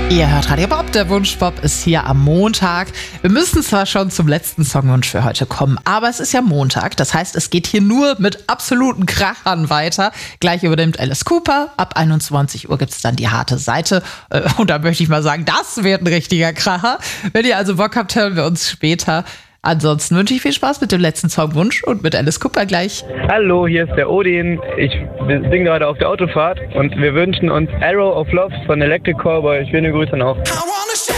Ihr hört Radio Bob, der Wunschbob ist hier am Montag. Wir müssen zwar schon zum letzten Songwunsch für heute kommen, aber es ist ja Montag. Das heißt, es geht hier nur mit absoluten Krachern weiter. Gleich übernimmt Alice Cooper. Ab 21 Uhr gibt es dann die harte Seite. Und da möchte ich mal sagen, das wird ein richtiger Kracher. Wenn ihr also Bock habt, hören wir uns später. Ansonsten wünsche ich viel Spaß mit dem letzten Songwunsch und mit Alice Cooper gleich. Hallo, hier ist der Odin. Ich bin gerade auf der Autofahrt und wir wünschen uns Arrow of Love von Electric Callboy. Schöne Grüße noch.